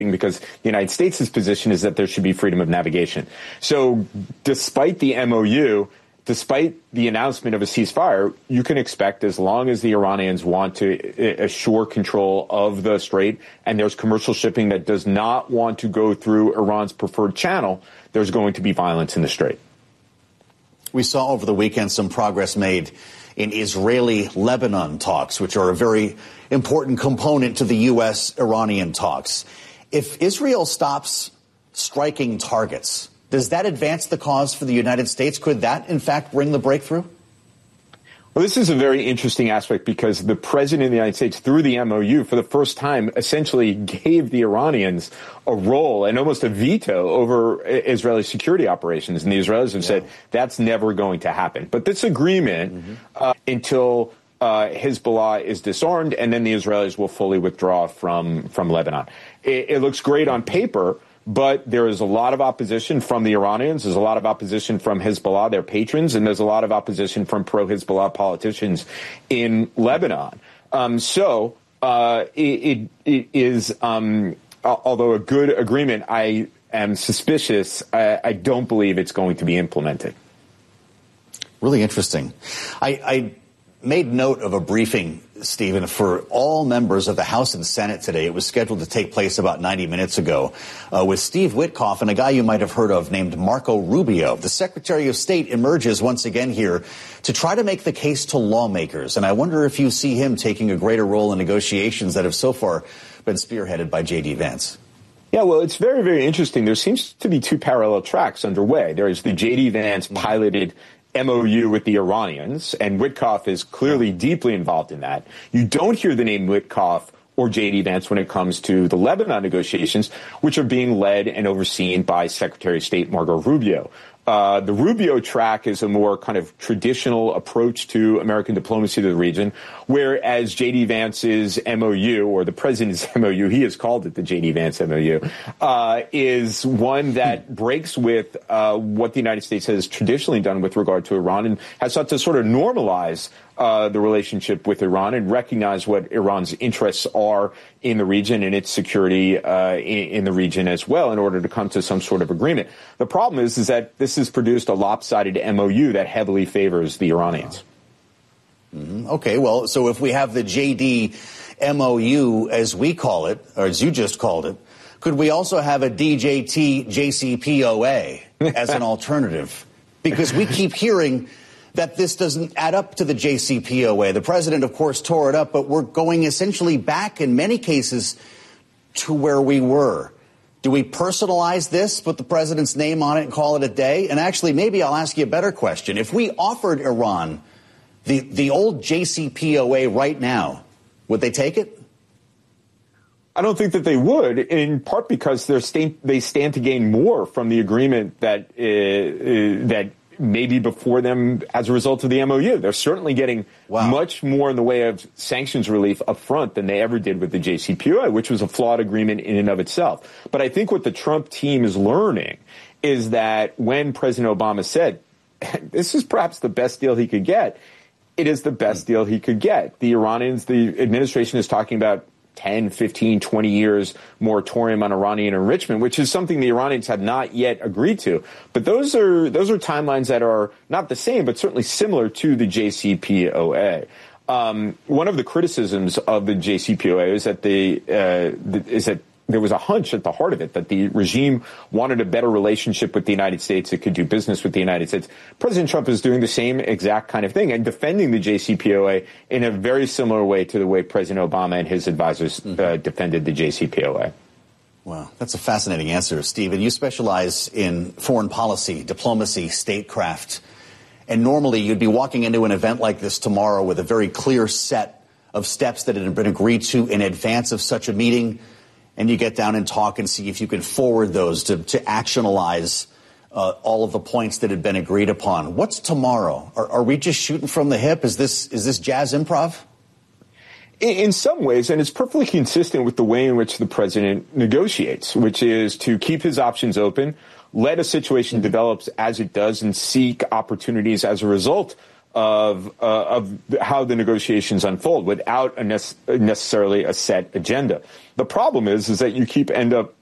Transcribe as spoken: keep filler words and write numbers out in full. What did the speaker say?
because the United States' position is that there should be freedom of navigation. So despite the M O U, despite the announcement of a ceasefire, you can expect, as long as the Iranians want to assure control of the strait and there's commercial shipping that does not want to go through Iran's preferred channel, there's going to be violence in the strait. We saw over the weekend some progress made in Israeli-Lebanon talks, which are a very important component to the U S Iranian talks. If Israel stops striking targets, does that advance the cause for the United States? Could that, in fact, bring the breakthrough? Well, this is a very interesting aspect because the president of the United States, through the M O U, for the first time, essentially gave the Iranians a role and almost a veto over Israeli security operations. And the Israelis have yeah. said that's never going to happen. But this agreement, mm-hmm. uh, until uh, Hezbollah is disarmed, and then the Israelis will fully withdraw from, from Lebanon. It, it looks great on paper, but there is a lot of opposition from the Iranians. There's a lot of opposition from Hezbollah, their patrons, and there's a lot of opposition from pro-Hezbollah politicians in Lebanon. Um, so uh, it, it is, um, although a good agreement, I am suspicious. I, I don't believe it's going to be implemented. Really interesting. I, I made note of a briefing, Stephen, for all members of the House and Senate today. It was scheduled to take place about ninety minutes ago uh, with Steve Witkoff and a guy you might have heard of named Marco Rubio. The Secretary of State emerges once again here to try to make the case to lawmakers. And I wonder if you see him taking a greater role in negotiations that have so far been spearheaded by J D Vance. Yeah, well, it's very, very interesting. There seems to be two parallel tracks underway. There is the J D Vance piloted M O U with the Iranians, and Witkoff is clearly deeply involved in that. You don't hear the name Witkoff or J D Vance when it comes to the Lebanon negotiations, which are being led and overseen by Secretary of State Marco Rubio. Uh, the Rubio track is a more kind of traditional approach to American diplomacy to the region, whereas J D Vance's M O U, or the president's M O U, he has called it the J D Vance M O U, uh, is one that breaks with uh, what the United States has traditionally done with regard to Iran and has sought to sort of normalize Uh, the relationship with Iran and recognize what Iran's interests are in the region and its security uh, in, in the region as well in order to come to some sort of agreement. The problem is, is that this has produced a lopsided M O U that heavily favors the Iranians. Mm-hmm. Okay, well, so if we have the J D M O U, as we call it, or as you just called it, could we also have a D J T J C P O A as an alternative? Because we keep hearing that this doesn't add up to the J C P O A. The president, of course, tore it up, but we're going essentially back in many cases to where we were. Do we personalize this, put the president's name on it and call it a day? And actually, maybe I'll ask you a better question. If we offered Iran the, the old J C P O A right now, would they take it? I don't think that they would, in part because they're st- they stand to gain more from the agreement that uh, uh, that maybe before them as a result of the M O U. They're certainly getting wow. much more in the way of sanctions relief up front than they ever did with the J C P O A, which was a flawed agreement in and of itself. But I think what the Trump team is learning is that when President Obama said, this is perhaps the best deal he could get, it is the best deal he could get. The Iranians, the administration is talking about ten, fifteen, twenty years moratorium on Iranian enrichment, which is something the Iranians have not yet agreed to. But those are those are timelines that are not the same, but certainly similar to the J C P O A. Um, one of the criticisms of the J C P O A is that the, uh, the is that there was a hunch at the heart of it that the regime wanted a better relationship with the United States. It could do business with the United States. President Trump is doing the same exact kind of thing and defending the J C P O A in a very similar way to the way President Obama and his advisors uh, defended the J C P O A. Wow, that's a fascinating answer, Steve. And you specialize in foreign policy, diplomacy, statecraft. And normally you'd be walking into an event like this tomorrow with a very clear set of steps that had been agreed to in advance of such a meeting. And you get down and talk and see if you can forward those to, to actionalize uh, all of the points that had been agreed upon. What's tomorrow? Are, are we just shooting from the hip? Is this is this jazz improv? In, in some ways, and it's perfectly consistent with the way in which the president negotiates, which is to keep his options open, let a situation develop as it does, and seek opportunities as a result of uh, of how the negotiations unfold without a nec- necessarily a set agenda. The problem is is that you keep end up